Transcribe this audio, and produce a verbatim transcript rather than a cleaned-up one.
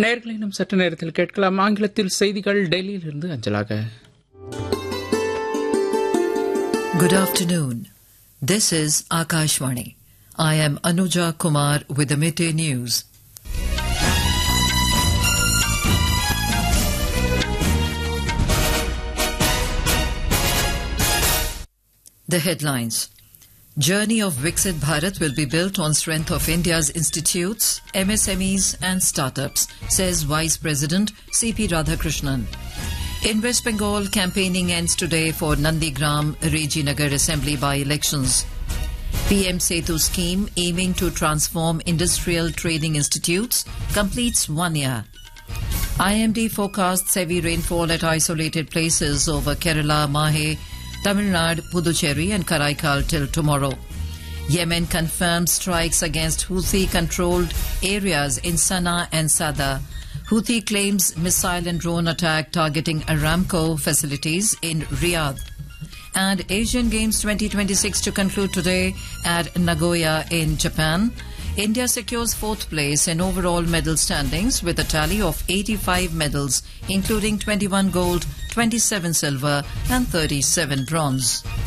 நேயர்களே, இன்னும் சற்று நேரத்தில் கேட்கலாம் ஆங்கிலத்தில் செய்திகள் டெல்லியிலிருந்து அஞ்சலாக. Good afternoon. This is Akashvani. I am Anuja Kumar with the Midday News. The headlines. Journey of Viksit Bharat will be built on strength of India's institutes, M S M Es and startups, says Vice President C P Radhakrishnan. In West Bengal, campaigning ends today for Nandigram Rejinagar Assembly by-elections. P M Setu scheme aiming to transform industrial training institutes completes one year. I M D forecasts heavy rainfall at isolated places over Kerala, Mahe, Tamil Nadu, Puducherry and Karaikal till tomorrow. Yemen confirms strikes against Houthi-controlled areas in Sana'a and Sada. Houthi claims missile and drone attack targeting Aramco facilities in Riyadh. And Asian Games twenty twenty-six to conclude today at Nagoya in Japan. India secures fourth place in overall medal standings with a tally of eighty-five medals, including twenty-one gold, twenty-seven silver and thirty-seven bronze.